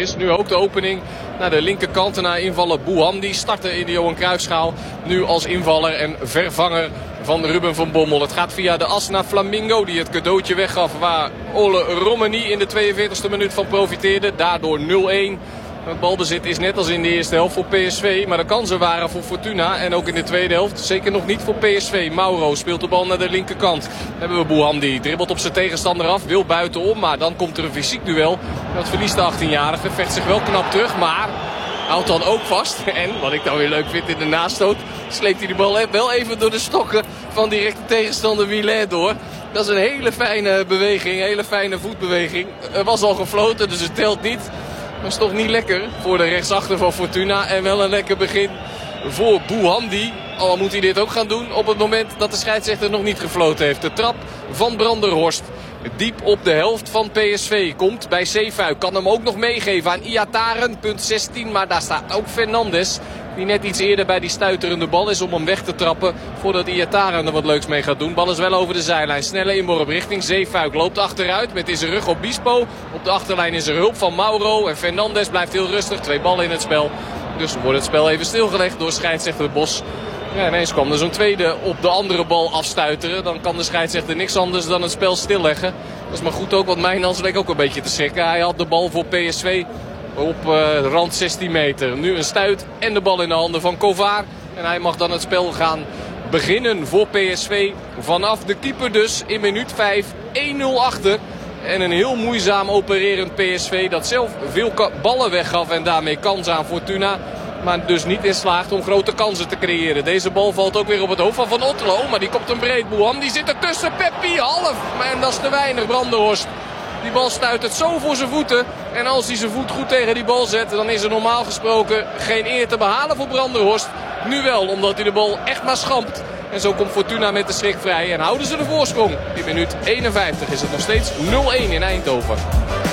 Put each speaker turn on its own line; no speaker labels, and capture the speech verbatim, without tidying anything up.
is. Nu ook de opening naar de linkerkant. En naar invaller Bouhandi starten in de Johan Cruijffschaal. Nu als invaller en vervanger van Ruben van Bommel. Het gaat via de as naar Flamingo die het cadeautje weggaf. Waar Ole Romani in de tweeënveertigste minuut van profiteerde. Daardoor nul-een. Het balbezit is net als in de eerste helft voor P S V. Maar de kansen waren voor Fortuna. En ook in de tweede helft zeker nog niet voor P S V. Mauro speelt de bal naar de linkerkant. Dan hebben we Bouhandi. Dribbelt op zijn tegenstander af. Wil buitenom. Maar dan komt er een fysiek duel. Dat verliest de achttienjarige. Vecht zich wel knap terug. Maar houdt dan ook vast. En wat ik dan weer leuk vind in de nastoot. Sleept hij de bal wel even door de stokken van directe tegenstander Wilet door. Dat is een hele fijne beweging. Een hele fijne voetbeweging. Er was al gefloten. Dus het telt niet. Dat is toch niet lekker voor de rechtsachter van Fortuna. En wel een lekker begin voor Bouhandi. Al moet hij dit ook gaan doen op het moment dat de scheidsrechter nog niet gefloten heeft. De trap van Brandenhorst. Diep op de helft van P S V. Komt bij Zeefuik. Kan hem ook nog meegeven aan Iataren. Punt zestien. Maar daar staat ook Fernandes. Die net iets eerder bij die stuiterende bal is om hem weg te trappen. Voordat Iataren er wat leuks mee gaat doen. Bal is wel over de zijlijn. Snelle inworp richting Zeefuik. Loopt achteruit met in zijn rug op Bispo. Op de achterlijn is er hulp van Mauro. En Fernandes blijft heel rustig. Twee ballen in het spel. Dus wordt het spel even stilgelegd door scheidsrechter Bos. Ja, ineens kwam er zo'n tweede op de andere bal afstuiteren. Dan kan de scheidsrechter niks anders dan het spel stilleggen. Dat is maar goed ook, want Mijnans leek ook een beetje te schrikken. Hij had de bal voor P S V op uh, rand zestien meter. Nu een stuit en de bal in de handen van Kovar. En hij mag dan het spel gaan beginnen voor P S V. Vanaf de keeper dus in minuut vijf. één nul achter. En een heel moeizaam opererend P S V dat zelf veel ballen weggaf. En daarmee kans aan Fortuna. Maar dus niet in slaagt om grote kansen te creëren. Deze bal valt ook weer op het hoofd van Van Otterlo. Maar die komt een breed. Bouham die zit ertussen. Peppi half. Maar dat is te weinig. Brandenhorst. Die bal stuit het zo voor zijn voeten. En als hij zijn voet goed tegen die bal zet, dan is er normaal gesproken geen eer te behalen voor Brandenhorst. Nu wel, omdat hij de bal echt maar schampt. En zo komt Fortuna met de schrik vrij. En houden ze de voorsprong. In minuut eenenvijftig is het nog steeds nul-een in Eindhoven.